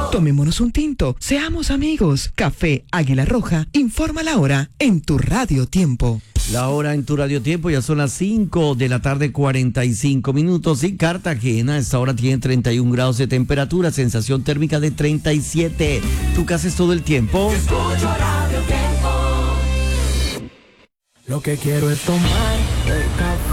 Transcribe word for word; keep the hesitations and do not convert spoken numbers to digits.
Tomémonos un tinto, seamos amigos. Café Águila Roja, informa la hora en tu Radio Tiempo. La hora en tu Radio Tiempo ya son las cinco de la tarde, cuarenta y cinco minutos. Y Cartagena, a esta hora tiene treinta y un grados de temperatura, sensación térmica de treinta y siete. ¿Tú qué haces todo el tiempo? Escucho Radio Tiempo. Lo que quiero es tomar el café